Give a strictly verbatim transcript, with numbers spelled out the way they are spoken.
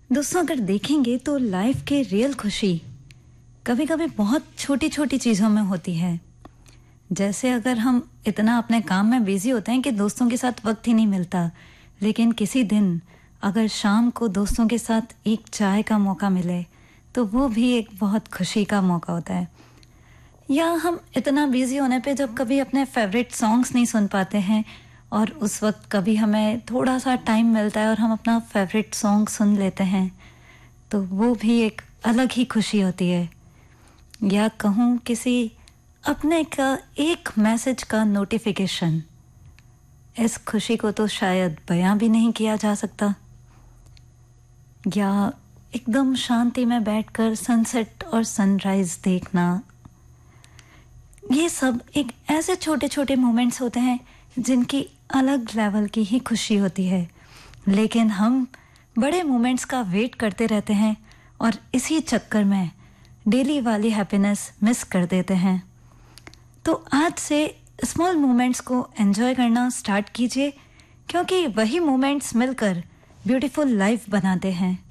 दोस्तों, अगर देखेंगे तो लाइफ की रियल खुशी कभी कभी बहुत छोटी छोटी चीज़ों में होती है। जैसे अगर हम इतना अपने काम में बिजी होते हैं कि दोस्तों के साथ वक्त ही नहीं मिलता, लेकिन किसी दिन अगर शाम को दोस्तों के साथ एक चाय का मौका मिले तो वो भी एक बहुत खुशी का मौका होता है। या हम इतना बिजी होने पे जब कभी अपने फेवरेट सॉन्ग्स नहीं सुन पाते हैं और उस वक्त कभी हमें थोड़ा सा टाइम मिलता है और हम अपना फेवरेट सॉन्ग सुन लेते हैं तो वो भी एक अलग ही खुशी होती है। या कहूँ किसी अपने का एक मैसेज का नोटिफिकेशन, इस खुशी को तो शायद बयां भी नहीं किया जा सकता। या एकदम शांति में बैठकर सनसेट और सनराइज देखना, ये सब एक ऐसे छोटे छोटे मोमेंट्स होते हैं जिनकी अलग लेवल की ही खुशी होती है। लेकिन हम बड़े मोमेंट्स का वेट करते रहते हैं और इसी चक्कर में डेली वाली हैप्पीनेस मिस कर देते हैं। तो आज से स्मॉल मोमेंट्स को एंजॉय करना स्टार्ट कीजिए, क्योंकि वही मोमेंट्स मिलकर ब्यूटीफुल लाइफ बनाते हैं।